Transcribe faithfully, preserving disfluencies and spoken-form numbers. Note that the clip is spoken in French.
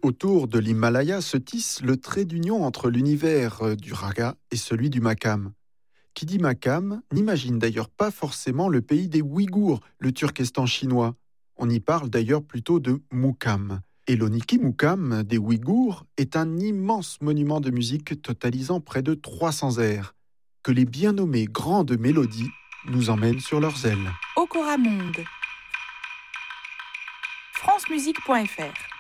Autour de l'Himalaya se tisse le trait d'union entre l'univers du raga et celui du makam. Qui dit makam n'imagine d'ailleurs pas forcément le pays des Ouïghours, le Turkestan chinois. On y parle d'ailleurs plutôt de mukam. Et l'Oniki Mukam des Ouïghours est un immense monument de musique totalisant près de trois cents airs, que les bien nommées grandes mélodies nous emmènent sur leurs ailes. Okora Monde. francemusique point f r